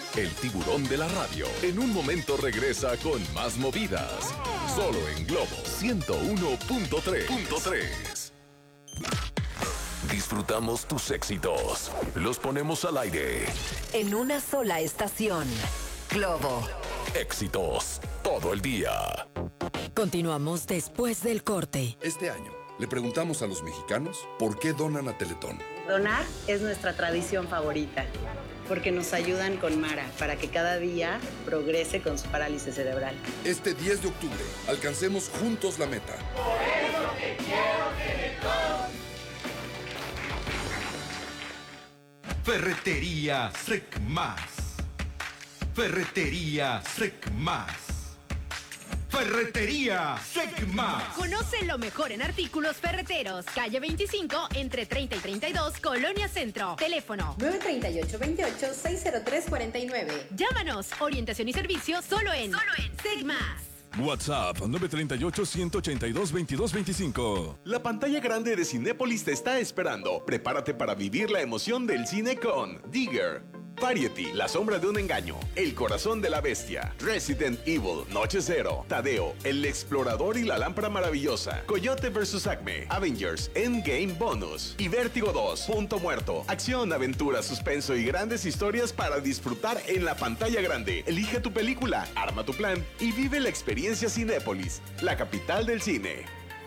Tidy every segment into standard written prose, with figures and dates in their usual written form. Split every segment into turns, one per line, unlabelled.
el tiburón de la radio. En un momento regresa con más movidas. Solo en Globo 101.3. Disfrutamos tus éxitos. Los ponemos al aire.
En una sola estación. Globo.
Éxitos todo el día.
Continuamos después del corte.
Este año le preguntamos a los mexicanos por qué donan a Teletón.
Donar es nuestra tradición favorita, porque nos ayudan con Mara para que cada día progrese con su parálisis cerebral.
Este 10 de octubre, alcancemos juntos la meta.
Por eso te quiero Teletón.
Ferretería Secmas. Ferretería Secmas. Ferretería Secmas.
Conoce lo mejor en artículos ferreteros. Calle 25, entre 30 y 32, Colonia Centro. Teléfono
938-28-603-49.
Llámanos. Orientación y servicio solo en Secmas.
WhatsApp 938-182-2225.
La pantalla grande de Cinépolis te está esperando. Prepárate para vivir la emoción del cine con Digger, Variety, La sombra de un engaño, El corazón de la bestia, Resident Evil, Noche Cero, Tadeo, El explorador y la lámpara maravillosa, Coyote vs. Acme, Avengers, Endgame Bonus y Vértigo 2, Punto Muerto. Acción, aventura, suspenso y grandes historias para disfrutar en la pantalla grande. Elige tu película, arma tu plan y vive la experiencia Cinépolis, la capital del cine.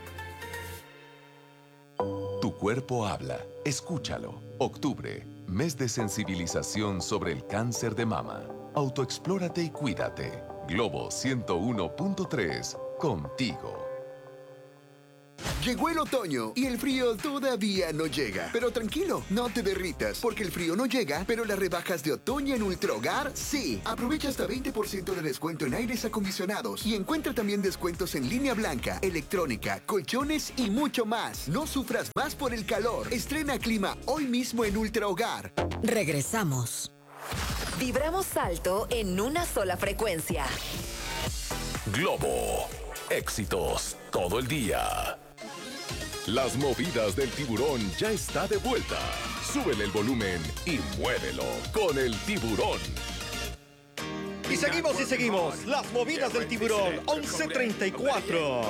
Tu cuerpo habla. Escúchalo. Octubre. Mes de sensibilización sobre el cáncer de mama. Autoexplórate y cuídate. Globo 101.3. Contigo.
Llegó el otoño y el frío todavía no llega. Pero tranquilo, no te derritas, porque el frío no llega, pero las rebajas de otoño en Ultrahogar sí. Aprovecha hasta 20% de descuento en aires acondicionados y encuentra también descuentos en línea blanca, electrónica, colchones y mucho más. No sufras más por el calor. Estrena clima hoy mismo en Ultrahogar.
Regresamos. Vibramos alto en una sola frecuencia.
Globo. Éxitos todo el día. Las movidas del tiburón ya está de vuelta. Súbele el volumen y muévelo con el tiburón.
Y seguimos. Las movidas del tiburón, 11:34.